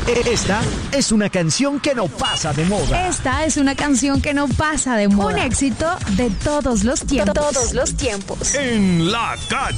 Esta es una canción que no pasa de moda. Esta es una canción que no pasa de moda. Un éxito de todos los tiempos. En la calle.